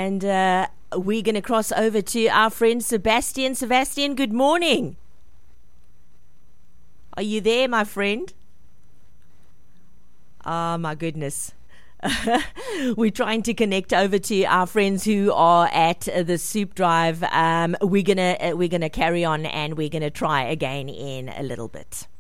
And we're going to cross over to our friend Sebastian. Sebastian, good morning. Are you there, my friend? Oh, my goodness. We're trying to connect over to our friends who are at the soup drive. We're gonna carry on, and we're gonna try again in a little bit.